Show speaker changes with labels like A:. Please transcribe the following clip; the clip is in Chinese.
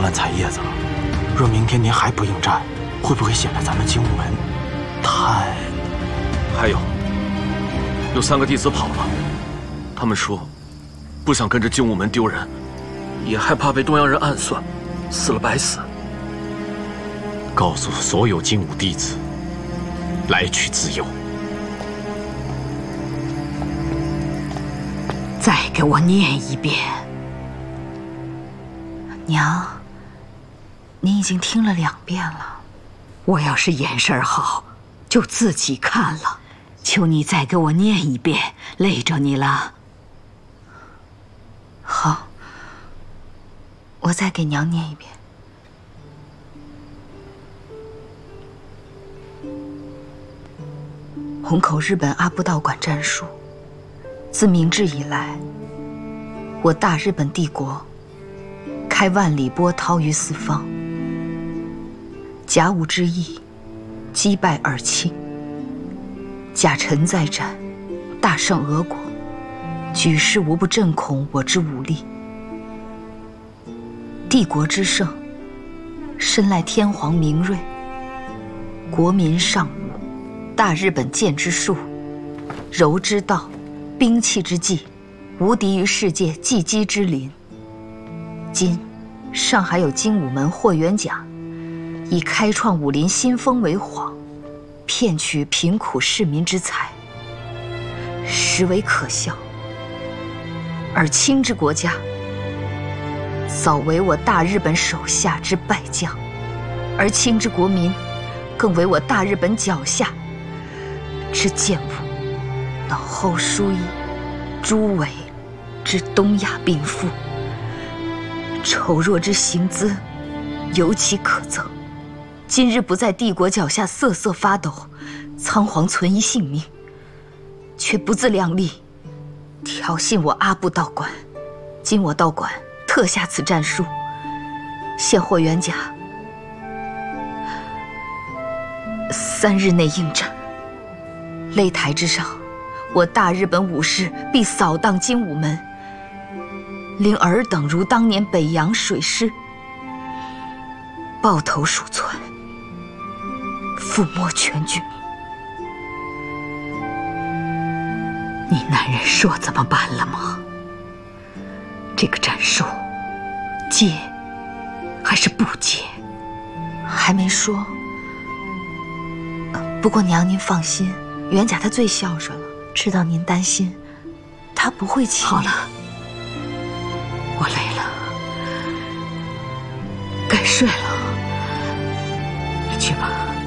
A: 完采叶子了。若明天您还不应战，会不会显得咱们精武门太……
B: 还有3个弟子跑了，他们说不想跟着精武门丢人，也害怕被东洋人暗算，死了白死。
C: 告诉所有精武弟子，来去自由。
D: 再给我念一遍。
E: 娘，您已经听了2遍了。
D: 我要是眼神好，就自己看了。求你再给我念一遍，累着你了。
E: 好，我再给娘念一遍。虹口日本阿布道馆战术，自明治以来，我大日本帝国开万里波涛于四方，甲午之役击败尔清，甲辰再战，大胜俄国，举世无不震恐我之武力。帝国之盛，深赖天皇明锐，国民尚武，大日本剑之术，柔之道，兵器之技，无敌于世界技击之林。今上海有精武门霍元甲，以开创武林新风为幌，骗取贫苦市民之财，实为可笑。而清之国家，早为我大日本手下之败将，而清之国民，更为我大日本脚下之贱物，脑后书衣，诸伪之东亚病妇，丑弱之行姿，尤其可憎。今日不在帝国脚下瑟瑟发抖，仓皇存一性命，却不自量力，挑衅我阿部道馆。今我道馆特下此战书，现霍元甲3日内应战。擂台之上，我大日本武士必扫荡精武门，令尔等如当年北洋水师，抱头鼠窜，覆没全军。
D: 你男人说怎么办了吗？这个战术，接还是不接？
E: 还没说。不过娘您放心，元甲他最孝顺了，知道您担心，他不会轻易。
D: 好了，我累了，该睡了，你去吧。